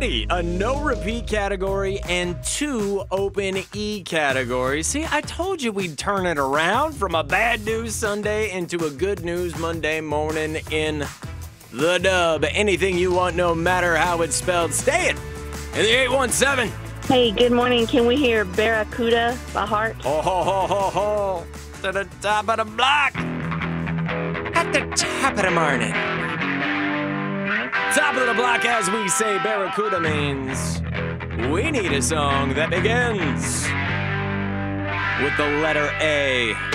Alrighty, a no repeat category and 2 open E categories. See, I told you we'd turn it around from a bad news Sunday into a good news Monday morning in the dub. Anything you want, no matter how it's spelled, stay it in the 817. Hey, good morning. Can we hear Barracuda by Heart? Ho, ho, ho, ho, ho. To the top of the block. At the top of the morning. Top of the block, as we say, Barracuda means we need a song that begins with the letter A.